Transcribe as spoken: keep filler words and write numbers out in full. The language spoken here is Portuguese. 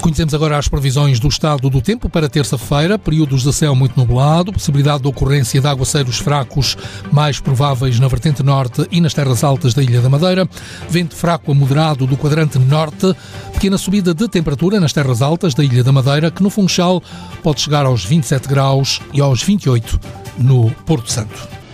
Conhecemos agora as previsões do estado do tempo para terça-feira. Períodos de céu muito nublado, possibilidade de ocorrência de aguaceiros fracos mais prováveis na vertente norte e nas terras altas da Ilha da Madeira. Vento fraco a moderado do quadrante norte. Pequena subida de temperatura nas terras altas da Ilha da Madeira, que no Funchal pode chegar aos vinte e sete graus e aos vinte e oito no Porto Santo.